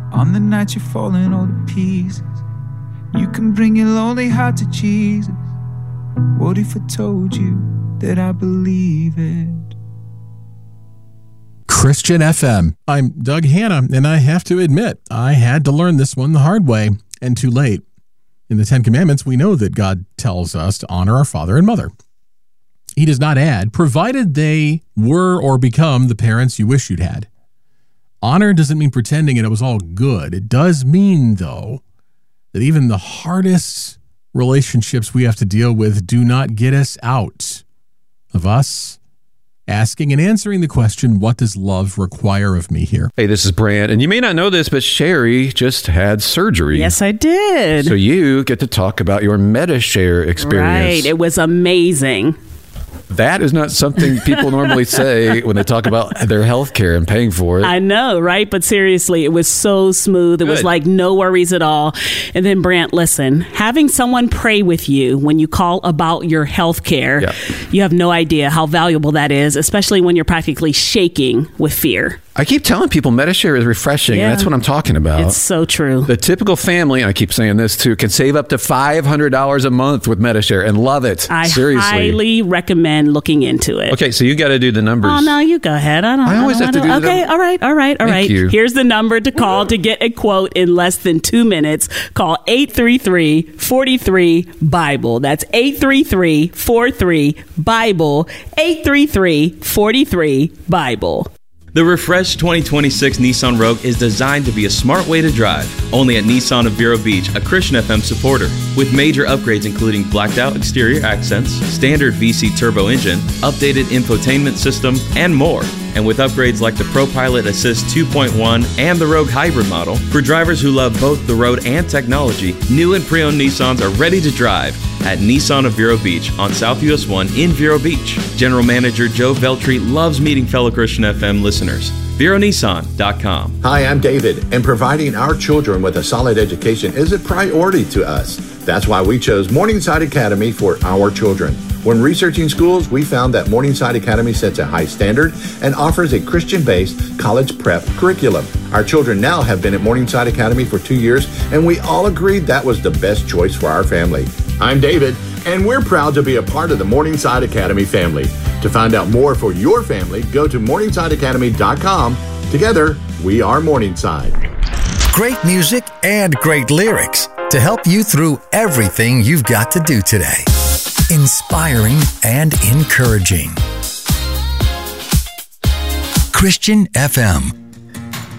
On the night you're falling all to pieces, you can bring your lonely heart to Jesus. What if I told you that I believe it? Christian FM. I'm Doug Hanna, and I have to admit, I had to learn this one the hard way and too late. In the Ten Commandments, we know that God tells us to honor our father and mother. He does not add, provided they were or become the parents you wish you'd had. Honor doesn't mean pretending it was all good. It does mean, though, that even the hardest relationships we have to deal with do not get us out of us asking and answering the question, what does love require of me here? Hey, this is Brant, and you may not know this, but Sherry just had surgery. Yes, I did. So you get to talk about your Medi-Share experience. Right. It was amazing. That is not something people normally say when they talk about their health care and paying for it. I know, right? But seriously, it was so smooth. It was like no worries at all. And then, Brant, listen, having someone pray with you when you call about your health care, you have no idea how valuable that is, especially when you're practically shaking with fear. I keep telling people Medi-Share is refreshing, and that's what I'm talking about. It's so true. The typical family, and I keep saying this too, can save up to $500 a month with Medi-Share and love it. Seriously. I highly recommend looking into it. Okay, so you got to do the numbers. Oh, no, you go ahead. I always have to do the numbers. Okay, all right. Thank you. Here's the number to call to get a quote in less than 2 minutes. Call 833-43-BIBLE. That's 833-43-BIBLE. 833-43-BIBLE. The refreshed 2026 Nissan Rogue is designed to be a smart way to drive. Only at Nissan of Vero Beach, a Christian FM supporter. With major upgrades including blacked out exterior accents, standard VC turbo engine, updated infotainment system, and more. And with upgrades like the ProPilot Assist 2.1 and the Rogue Hybrid model, for drivers who love both the road and technology, new and pre-owned Nissans are ready to drive at Nissan of Vero Beach on South US 1 in Vero Beach. General Manager Joe Veltri loves meeting fellow Christian FM listeners. VeroNissan.com. Hi, I'm David, and providing our children with a solid education is a priority to us. That's why we chose Morningside Academy for our children. When researching schools, we found that Morningside Academy sets a high standard and offers a Christian-based college prep curriculum. Our children now have been at Morningside Academy for 2 years, and we all agreed that was the best choice for our family. I'm David, and we're proud to be a part of the Morningside Academy family. To find out more for your family, go to MorningsideAcademy.com. Together, we are Morningside. Great music and great lyrics to help you through everything you've got to do today. Inspiring and encouraging. Christian FM.